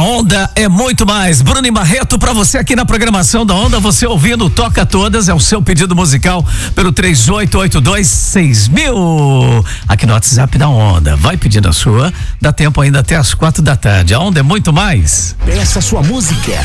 Onda é muito mais. Bruno e Barreto pra você aqui na programação da Onda, você ouvindo Toca Todas, é o seu pedido musical pelo 38826000 aqui no WhatsApp da Onda. Vai pedindo a sua, dá tempo ainda até as 4 da tarde. A Onda é muito mais. Peça sua música